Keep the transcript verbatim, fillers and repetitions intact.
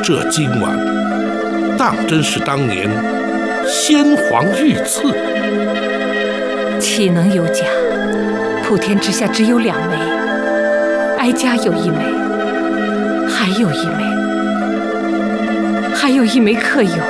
这今晚当真是当年先皇御赐， 岂能有假？普天之下只有两枚，哀家有一枚，还有一枚，还有一枚可有。